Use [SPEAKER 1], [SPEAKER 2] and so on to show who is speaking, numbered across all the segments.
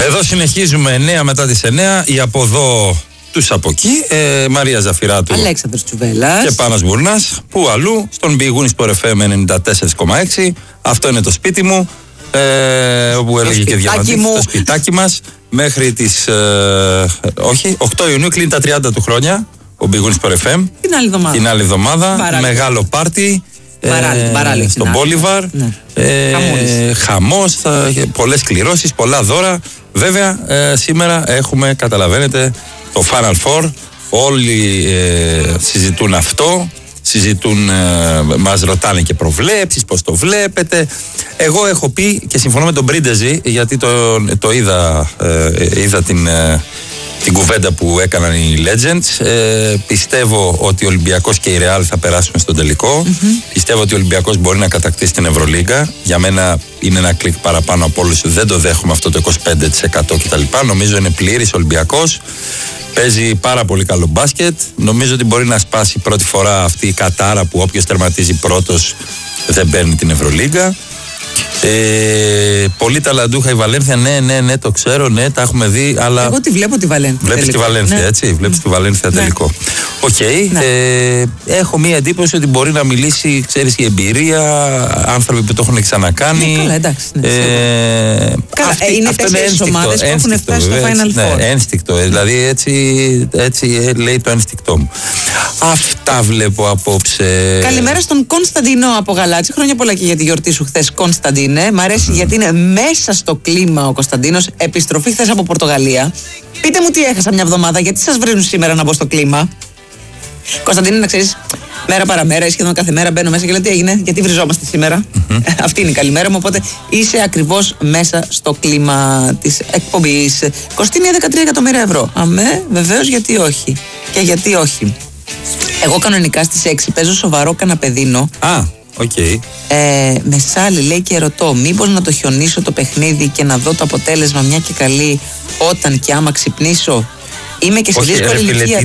[SPEAKER 1] Εδώ συνεχίζουμε 9 μετά τις 9. Η από εδώ τους από εκεί. Μαρία Ζαφυράτου,
[SPEAKER 2] Αλέξανδρος Τσουβέλλας
[SPEAKER 1] και Πάνος Μπουρνάς. Πού αλλού? Στον Μπιγούνι Sport FM 94,6. Αυτό είναι το σπίτι μου. Όπου έλεγε και Διαμαντής, το σπιτάκι μας. Μέχρι τις 8 Ιουνίου κλείνει τα 30 του χρόνια ο Μπιγούνι Sport FM. Την άλλη εβδομάδα. Μεγάλο πάρτι. Στο Μπόλιβαρ. Χαμός, πολλές κληρώσεις, πολλά δώρα. Βέβαια σήμερα έχουμε, καταλαβαίνετε, το Final Four. Όλοι συζητούν αυτό. Μας ρωτάνε και προβλέψεις, πώς το βλέπετε. Εγώ έχω πει και συμφωνώ με τον Πρίντεζη, γιατί το είδα την κουβέντα που έκαναν οι Legends. Πιστεύω ότι ο Ολυμπιακός και η Real θα περάσουν στον τελικό. Πιστεύω ότι ο Ολυμπιακός μπορεί να κατακτήσει την Ευρωλίγκα. Για μένα είναι ένα κλικ παραπάνω από όλους. Δεν το δέχομαι αυτό το 25% κτλ. Νομίζω είναι πλήρης Ολυμπιακός. Παίζει πάρα πολύ καλό μπάσκετ. Νομίζω ότι μπορεί να σπάσει πρώτη φορά αυτή η κατάρα που όποιος τερματίζει πρώτος δεν παίρνει την Ευρωλίγκα. Πολύ ταλαντούχα η Βαλένθια, ναι, το ξέρω, ναι, τα έχουμε δει, αλλά.
[SPEAKER 2] Εγώ τη βλέπω τη Βαλένθια.
[SPEAKER 1] Βλέπεις τη Βαλένθια, έτσι. Βλέπεις τη Βαλένθια τελικό. Οκ. Έχω μία εντύπωση ότι μπορεί να μιλήσει, ξέρεις, η εμπειρία, άνθρωποι που το έχουν ξανακάνει.
[SPEAKER 2] Καλά, εντάξει. Είναι 4 ομάδες που έχουν φτάσει στο Final Four.
[SPEAKER 1] Ναι, ένστικτο. Δηλαδή έτσι λέει το ένστικτό μου. Αυτά βλέπω απόψε.
[SPEAKER 2] Καλημέρα στον Κωνσταντίνο από Γαλάτσι. Χρόνια πολλά και για τη γιορτή σου χθες, Κωνσταντίνε. Μ' αρέσει γιατί είναι μέσα στο κλίμα ο Κωνσταντίνος. Επιστροφή χθες από Πορτογαλία. Πείτε μου τι έχασα μια εβδομάδα, γιατί σας βρίζουν σήμερα να μπω στο κλίμα. Κωνσταντίνε, να ξέρεις, μέρα παραμέρα ή σχεδόν κάθε μέρα μπαίνω μέσα και λέω τι έγινε, γιατί βριζόμαστε σήμερα. Αυτή είναι η καλημέρα μου. Οπότε είσαι ακριβώς μέσα στο κλίμα της εκπομπής. Κοστίνει 13 εκατομμύρια ευρώ. Αμέ, βεβαίως, γιατί όχι. Και γιατί όχι. Εγώ κανονικά στις 6 παίζω σοβαρό καναπεδίνο.
[SPEAKER 1] Okay.
[SPEAKER 2] Με σάλι λέει και ρωτώ, μήπως να το χιονίσω το παιχνίδι και να δω το αποτέλεσμα μια και καλή όταν και άμα ξυπνίσω. Είμαι και σε δύσκολη ηλικία.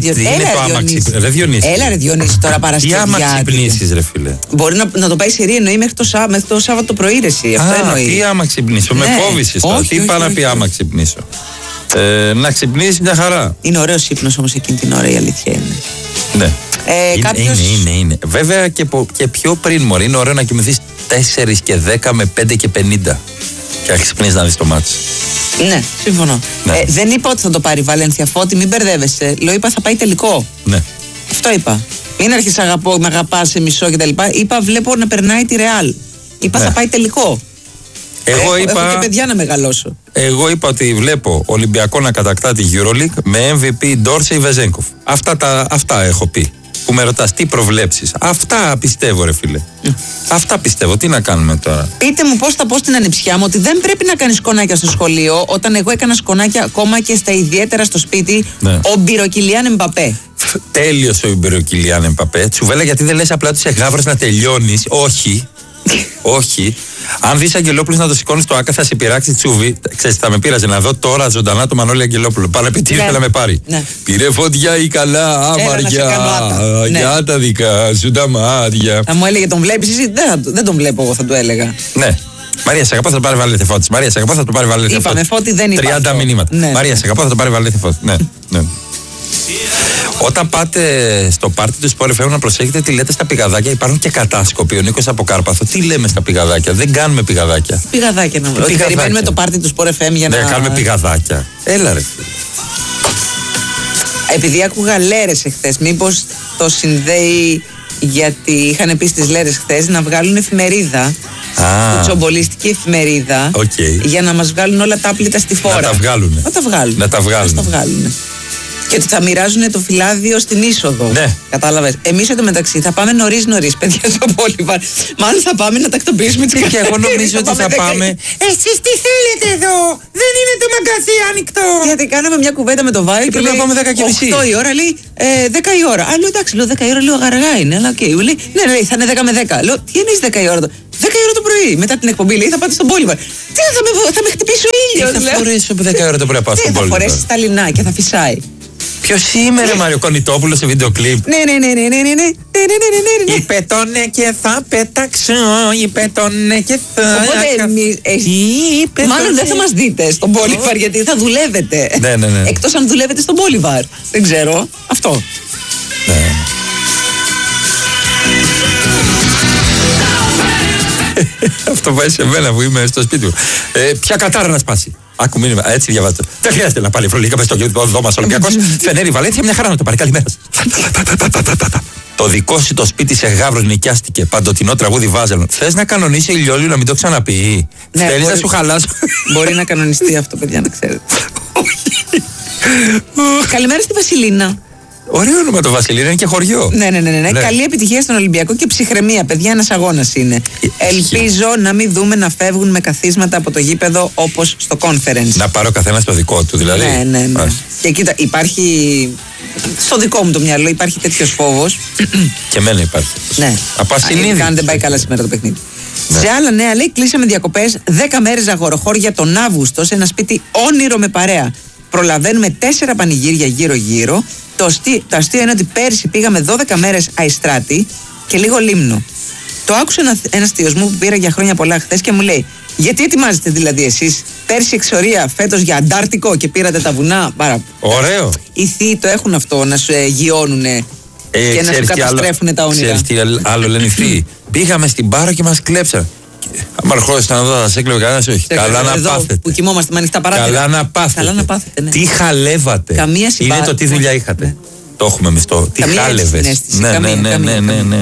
[SPEAKER 1] Ρε Διονύση.
[SPEAKER 2] Έλα ρε Διονύση τώρα Παρασκευιά.
[SPEAKER 1] Τι άμα ξυπνήσεις ρε φίλε?
[SPEAKER 2] Μπορεί να το πάει σε ρί, εννοεί μέχρι το Σάββατο πρωί ρε εσύ. Αυτό εννοεί.
[SPEAKER 1] Τι άμα ξυπνήσω, με φόβησες τώρα. Τι είπα να πει άμα ξυπνήσω? Να ξυπνήσεις μια χαρά.
[SPEAKER 2] Είναι ωραίος ύπνος όμως εκείνη την ώρα, η αλήθεια είναι.
[SPEAKER 1] Ναι. Είναι. Βέβαια και πιο πριν, μωρή, είναι ωραίο να κοιμηθείς 4 και 10 με 5 και 50 και να ξυπνείς να δεις το μάτς.
[SPEAKER 2] Ναι, συμφωνώ. Δεν είπα ότι θα το πάρει η Βαλένθια, Φώτη, μην μπερδεύεσαι. Λέω, είπα θα πάει τελικό.
[SPEAKER 1] Ναι.
[SPEAKER 2] Αυτό είπα. Μην αρχίσεις με αγαπάς σε μισό κτλ. Είπα βλέπω να περνάει τη Ρεάλ. Είπα θα πάει τελικό.
[SPEAKER 1] Έχω
[SPEAKER 2] και παιδιά να μεγαλώσω.
[SPEAKER 1] Εγώ είπα ότι βλέπω Ολυμπιακό να κατακτά τη EuroLeague με MVP Ντόρσεϊ Βεζένκοφ. Αυτά έχω πει. Που με ρωτάς τι προβλέψεις. Αυτά πιστεύω ρε φίλε. Αυτά πιστεύω. Τι να κάνουμε τώρα? Πείτε
[SPEAKER 2] μου πώς θα πω στην ανιψιά μου ότι δεν πρέπει να κάνεις σκονάκια στο σχολείο, όταν εγώ έκανα σκονάκια ακόμα και στα ιδιαίτερα στο σπίτι. Ο Μπυροκυλιάν Εμπαπέ.
[SPEAKER 1] Τέλειος ο Μπυροκυλιάν Εμπαπέ. Τσουβέλα, γιατί δεν λες απλά τους εγάβρες να τελειώνεις? Όχι. Όχι. Αν δεις Αγγελόπουλος να το σηκώνεις το άκα, θα σε πειράξει τσούβι. Ξέρεις, θα με πείραζε να δω τώρα ζωντανά το Μανώλη Αγγελόπουλο. Πάμε πει τι ήθελα να με πάρει. Πήρε φωτιά ή καλά, άμαρια. Για τα δικά σου τα μάτια.
[SPEAKER 2] Θα μου έλεγε τον βλέπεις εσύ? Δεν τον βλέπω εγώ, θα του έλεγα.
[SPEAKER 1] Ναι. Μαρία, σε αγαπώ, θα το πάρει Βαλένθια Φώτη. Μαρία, σε αγαπώ, θα το πάρει Βαλένθια Φώτη.
[SPEAKER 2] Είπαμε Φώτη, δεν είπα.
[SPEAKER 1] 30 μηνύματα. Μαρία, σε αγαπώ, θα το πάρει Βαλένθια Φώτη. Ναι. Όταν πάτε στο πάρτι του Sport FM να προσέχετε τι λέτε στα πηγαδάκια. Υπάρχουν και κατάσκοποι. Ο Νίκος από Κάρπαθο. Τι λέμε στα πηγαδάκια? Δεν κάνουμε πηγαδάκια.
[SPEAKER 2] Πηγαδάκια να βρω. Περιμένουμε το πάρτι του Sport FM για να.
[SPEAKER 1] Ναι, κάνουμε πηγαδάκια. Έλα ρε.
[SPEAKER 2] Επειδή άκουγα λέρες εχθές, μήπως το συνδέει, γιατί είχαν πει στις λέρες χθες να βγάλουν εφημερίδα. Κουτσομπολιστική εφημερίδα. Για να μας βγάλουν όλα τα άπλυτα στη φόρα.
[SPEAKER 1] Να τα βγάλουν.
[SPEAKER 2] Να τα βγάλουν. Και ότι θα μοιράζουν το φυλάδιο στην είσοδο.
[SPEAKER 1] Ναι.
[SPEAKER 2] Κατάλαβες. Εμείς εντωμεταξύ θα πάμε νωρίς, παιδιά, στο Μπόλιβαρ. Μάλλον θα πάμε να τακτοποιήσουμε τις
[SPEAKER 1] κατάσταση. Και εγώ νομίζω ότι θα πάμε.
[SPEAKER 2] Εσείς τι θέλετε εδώ? Δεν είναι το μαγκαζί ανοιχτό. Γιατί κάναμε μια κουβέντα με το Βάιλ και
[SPEAKER 1] πρέπει να πάμε 10 και μισή.
[SPEAKER 2] 8 η ώρα, λέει 10 η ώρα. Λέω εντάξει, 10 η ώρα λίγο αργά είναι, αλλά οκ. Λέει ναι, θα είναι 10 με 10. Λέω τι εννοείς 10 η ώρα? 10 η ώρα το πρωί, μετά την εκπομπή, λέει θα πάτε στον Μπόλιβαρ. Τι θα με χτυπήσει ο ήλιος.
[SPEAKER 1] Τι θα φορέσεις 10 η ώρα το πρωί να πάω στον Μπόλιβαρ?
[SPEAKER 2] Θα φορέσεις τα λινάκια, θα φυσάει.
[SPEAKER 1] Ποιος είμαι, ρε Μάριο Κονιτόπουλο σε βίντεο κλιπ?
[SPEAKER 2] Ναι.
[SPEAKER 1] Είπε το ναι και θα πετάξω. Είπε το ναι και θα.
[SPEAKER 2] Οπότε μάλλον δεν θα μας δείτε στον Μπόλιβαρ γιατί θα δουλεύετε.
[SPEAKER 1] Ναι.
[SPEAKER 2] Εκτός αν δουλεύετε στον Μπόλιβαρ. Δεν ξέρω. Αυτό.
[SPEAKER 1] Ναι. Αυτό πάει σε μένα που είμαι στο σπίτι μου. Ποια κατάρα να σπάσει? Άκου μήνυμα, έτσι διαβάζω. Δεν χρειάζεται να πάλι Ευρωλίγκα, πες στο δώμα Ολυμπιακός. Φενέρι Βαλένθια, μια χαρά να το πάρει. Καλημέρα σας. Το δικό σου το σπίτι σε Γαύρος νοικιάστηκε. Παντοτινό τραγούδι Βάζελον. Θες να κανονίσει η Λιόλιου να μην το ξαναπεί?
[SPEAKER 2] Ναι,
[SPEAKER 1] θέλεις να σου χαλάσω?
[SPEAKER 2] Μπορεί να κανονιστεί αυτό, παιδιά, να ξέρετε. Καλημέρα στη Βασιλίνα.
[SPEAKER 1] Ωραίο όνομα το Βασιλίνα, είναι και χωριό.
[SPEAKER 2] Ναι. Καλή επιτυχία στον Ολυμπιακό και ψυχραιμία, παιδιά, ένας αγώνας είναι. Ελπίζω να μην δούμε να φεύγουν με καθίσματα από το γήπεδο όπως στο conference.
[SPEAKER 1] Να πάρω καθένας το δικό του, δηλαδή.
[SPEAKER 2] Ναι. Και κοίτα, υπάρχει. Στο δικό μου το μυαλό υπάρχει τέτοιος φόβος.
[SPEAKER 1] Και εμένα υπάρχει.
[SPEAKER 2] Ναι.
[SPEAKER 1] Από ασυνείδητη.
[SPEAKER 2] Αν δεν πάει καλά σήμερα το παιχνίδι. Ναι. Σε άλλα νέα, λέει, κλείσαμε διακοπές 10 μέρες αγοροχώρια τον Αύγουστο σε ένα σπίτι όνειρο με παρέα. Προλαβαίνουμε 4 πανηγύρια γύρω-γύρω. Το αστείο είναι ότι πέρσι πήγαμε 12 μέρες Αϊστράτη και λίγο Λίμνο. Το άκουσε ένας θείος μου που πήρα για χρόνια πολλά χθες και μου λέει: γιατί ετοιμάζετε δηλαδή εσείς πέρσι εξορία, φέτος για Αντάρτικο και πήρατε τα βουνά?
[SPEAKER 1] Ωραίο.
[SPEAKER 2] Οι θείοι το έχουν αυτό, να σου γιώνουνε και να σου καταστρέφουν τα όνειρα.
[SPEAKER 1] Ξέρεις τι άλλο λένε οι θείοι? Πήγαμε στην Πάρο και μας κλέψαν. Αν αρχόσασταν εδώ, θα σε έκλεβε κανένας, όχι. Καλά να πάθετε.
[SPEAKER 2] Που κοιμόμαστε με ανοιχτά παράθυρα.
[SPEAKER 1] Καλά να πάθετε.
[SPEAKER 2] Ναι.
[SPEAKER 1] Τι χαλεύατε.
[SPEAKER 2] Καμία συμπάθεια.
[SPEAKER 1] Είναι το τι δουλειά είχατε. Ναι. Το έχουμε εμείς το. Τι χάλευες. Ναι.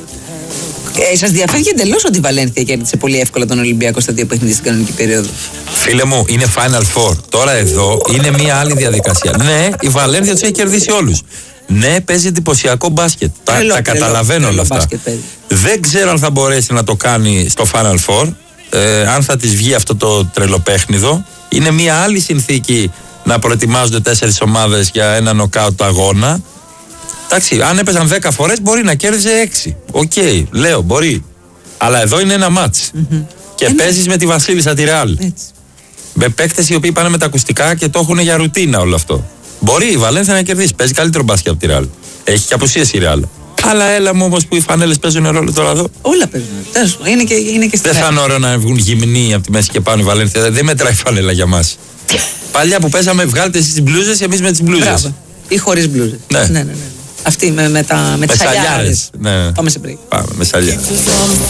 [SPEAKER 2] Σας διαφεύγει εντελώς ότι η Βαλένθια κέρδισε πολύ εύκολα τον Ολυμπιακό στα 2 παιχνίδια στην κανονική περίοδο.
[SPEAKER 1] Φίλε μου, είναι Final Four. Τώρα εδώ είναι μια άλλη διαδικασία. Ναι, η Βαλένθια τους έχει κερδίσει όλους. Ναι, παίζει εντυπωσιακό μπάσκετ. Τα καταλαβαίνω όλα αυτά. Δεν ξέρω αν θα μπορέσει να το κάνει στο Final Four. Αν θα της βγει αυτό το τρελοπέχνιδο. Είναι μια άλλη συνθήκη να προετοιμάζονται 4 ομάδες για ένα νοκάουτ αγώνα. Εντάξει, αν έπαιζαν 10 φορές μπορεί να κέρδιζε 6. Οκ, λέω, μπορεί. Αλλά εδώ είναι ένα μάτς. Και παίζεις με τη Βασίλισσα τη Ρεάλ. Με παίκτες οι οποίοι πάνε με τα ακουστικά και το έχουν για ρουτίνα όλο αυτό. Μπορεί η Βαλένθια να κερδίσει. Παίζει καλύτερο μπάσκετ από τη Ρεάλ. Έχει και απουσίες η Ρεάλ. Αλλά έλα μου όμως που οι φανέλες παίζουν ρόλο τώρα εδώ.
[SPEAKER 2] Όλα παίζουν. Είναι και
[SPEAKER 1] δεν θα είναι ωραίο να βγουν γυμνοί από τη μέση και πάνω η Βαλένθια. Δεν μετράει φανέλα για μας. Παλιά που παίζαμε, βγάλτε εσείς τις μπλούζες, εμείς με τις μπλούζες.
[SPEAKER 2] Ή χωρίς μπλούζες. Ναι. Αυτή με τις σαλιάρες.
[SPEAKER 1] Ναι.
[SPEAKER 2] Πάμε σε break.
[SPEAKER 1] Πάμε με σαλιάρες.